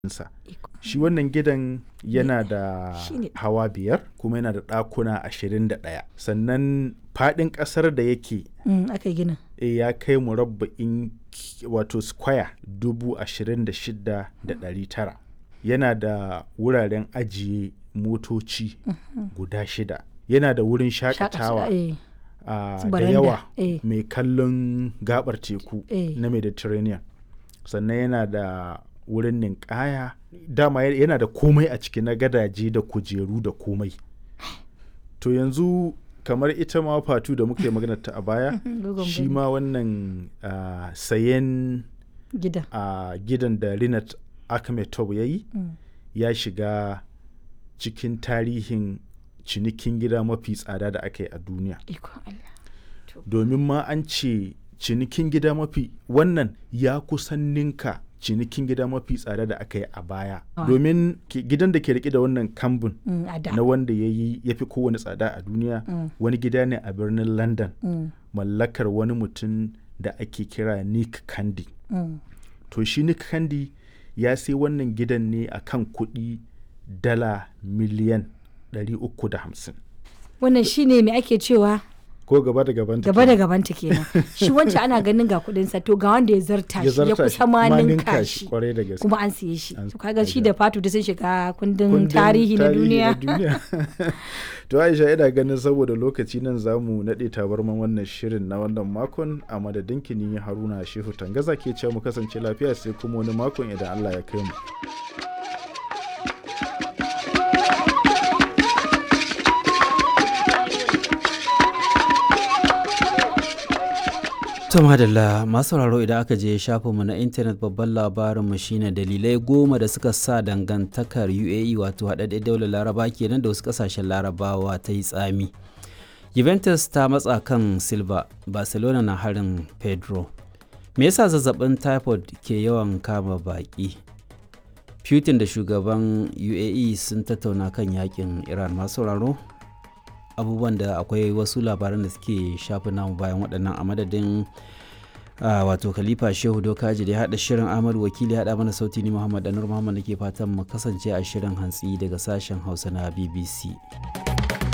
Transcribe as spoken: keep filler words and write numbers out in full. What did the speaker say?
sa. Shi wannan gidan yana da Shine. hawa biyar kuma yana da ɗakuna ashirin da ɗaya. Sannan faɗin ƙasar da yake Mm, aka yi ginin. e, ya kai murabba'in ki- wato square dubu ashirin da shida da ɗari tara. Yana da wuraren ajiye motoci guda shida. Yana da wurin shakatawa eh. a Su da baranda, yawa eh. mai kallon gabar teku Eh. na Mediterranean. Sannan yana da wurin ninkaya. Dama ya- yana da komai a ciki na gadaje da kujeru da komai. To yanzu kamar ita ma fatu da muka yi magana ta a baya, Dogon shi biri. ma wannan ah, sayen Gida. a gidan da Rinat Akhmetov ya yi Mm. ya shiga cikin tarihin cinikin gida mafi tsada da aka yi a duniya. Ikon Allah. Domin ma an ce cinikin gida mafi wannan ya kusan ninka cinikin gida mafi tsada da aka yi a baya. Ah. Domin ki- gidan da ke rike da wannan kambun Mm, a da. na wanda ya yi ya fi kowane tsada a duniya Mm. wani gida ne a birnin London Mm, mallakar wani mutum da ake kira Nick Candy. mm. To shi Nick Candy ya sai wannan gidan ne a kan kuɗi dala miliyan ɗari uku da hamsin. Wannan shine me ake cewa Ko gaba da gaban gaba da gabanta kenan. Shi wancan ana ganin ga kuɗin sa to ga wanda ya zarta ya shi ya zarta kusa ma ninka shi shi kwarai da gaske. kuma an siye shi. An- To kaga shi an- da fatu da sun shiga kundin Kundin tarihi na duniya. To Aisha ina ganin saboda lokaci nan za mu naɗe tabarman wannan shirin na wannan makon a madadin kini Haruna Shehu Tangaza ke ce mu kasance lafiya sai kuma wani makon idan Allah ya kai mu. To madalla masu sauraro idan aka je shafinmu na intanet babban labarinmu shine dalilai goma da suka sa dangantakar U A E wato haɗaɗɗen daular laraba kenan da wasu ƙasashen larabawa ta yi tsami. Juventus ta matsa kan Silva, Barcelona na harin Pedro. Me yasa zazzabin typhoid ke yawan kama baƙi? Putin da shugaban U A E sun tattauna kan yakin Iran masu sauraro. Abubuwan da akwai wasu labaran da suke shafin namu bayan waɗannan a madadin ah, wato khalifa shehu dokaji da ya haɗa shirin ahmadu wakili ya haɗa mana sauti ni muhammad anur muhammad da ke fatan mu kasance a shirin hantsi daga sashen hausa na B B C.